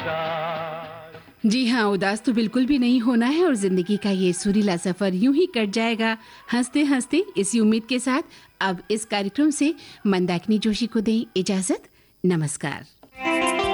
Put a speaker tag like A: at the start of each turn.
A: जी हाँ, उदास तो बिल्कुल भी नहीं होना है और जिंदगी का ये सुरीला सफर यूं ही कट जाएगा हंसते हंसते, इसी उम्मीद के साथ अब इस कार्यक्रम से मंदाकिनी जोशी को दें इजाजत। नमस्कार।